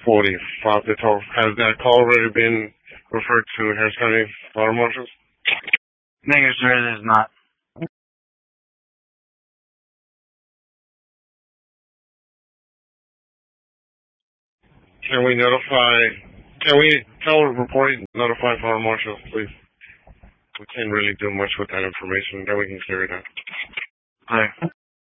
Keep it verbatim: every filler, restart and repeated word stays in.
forty-five to talk. Has that call already been referred to Harris County Fire Marshals? Negative, sir, it is not. Can we notify, can we tell report, notify Fire Marshals, please? We can't really do much with that information, then we can clear it out. Clear.